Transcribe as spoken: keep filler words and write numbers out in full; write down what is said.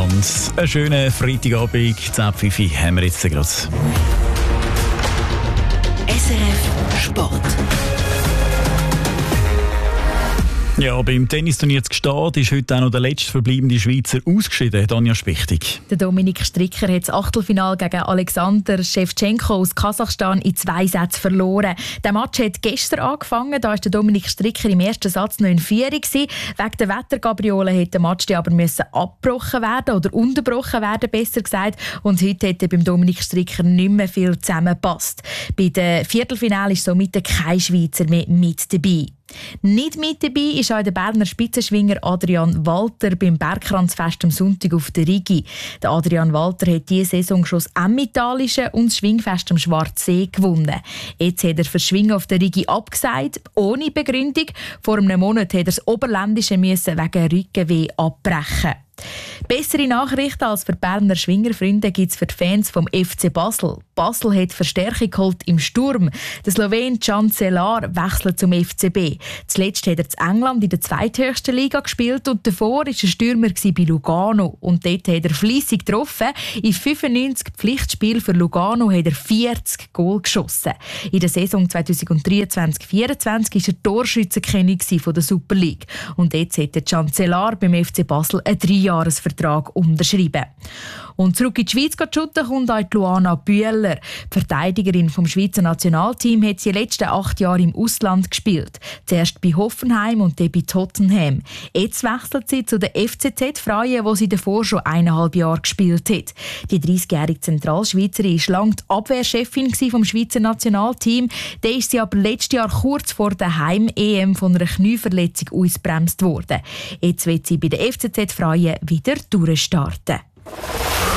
miteinander. Einen schönen Freitagabend, zehn Uhr fünf haben wir jetzt gerade. S R F Sport. Ja, beim Tennisturnier zu Gstaad ist heute auch noch der letzte verbleibende Schweizer ausgeschieden, Tanja Spichtig. Der Dominik Stricker hat das Achtelfinale gegen Alexander Schewtschenko aus Kasachstan in zwei Sätzen verloren. Der Match hat gestern angefangen, da war der Dominik Stricker im ersten Satz noch in Führung. Wegen der Wettergabriole hätte der Match aber müssen abgebrochen werden oder unterbrochen werden, besser gesagt. Und heute hätte beim Dominik Stricker nicht mehr viel zusammengepasst. Bei den Viertelfinale ist somit kein Schweizer mehr mit dabei. Nicht mit dabei ist auch der Berner Spitzenschwinger Adrian Walter beim Bergkranzfest am Sonntag auf der Rigi. Der Adrian Walter hat diese Saison schon das Emmentalische und das Schwingfest am Schwarzsee gewonnen. Jetzt hat er für das Schwingen auf der Rigi abgesagt, ohne Begründung. Vor einem Monat hat er das Oberländische müssen wegen Rückenweh abbrechen. Bessere Nachrichten als für Berner Schwingerfreunde gibt es für die Fans vom F C Basel. Basel hat Verstärkung geholt im Sturm. Der Slowen Can Celar wechselt zum F C B. Zuletzt hat er in England in der zweithöchsten Liga gespielt und davor war er Stürmer bei Lugano. Und dort hat er fleissig getroffen. In fünfundneunzig Pflichtspielen für Lugano hat er vierzig Goal geschossen. In der Saison zweitausenddreiundzwanzig vierundzwanzig war er Torschützenkönig von der Super League. Und jetzt hat der Can Celar beim F C Basel einen Dreijahresvertrag unterschrieben. Und zurück in die Schweiz zu shooten kommt auch Luana Bühler. Die Verteidigerin vom Schweizer Nationalteam hat sie die letzten acht Jahre im Ausland gespielt. Zuerst bei Hoffenheim und dann bei Tottenham. Jetzt wechselt sie zu der F C Z Freien, wo sie davor schon eineinhalb Jahre gespielt hat. Die dreißigjährige Zentralschweizerin war lange die Abwehrchefin vom Schweizer Nationalteam. Dann ist sie aber letztes Jahr kurz vor der Heim-E M von einer Knieverletzung ausgebremst worden. Jetzt wird sie bei der F C Z Freien wieder durchstarten.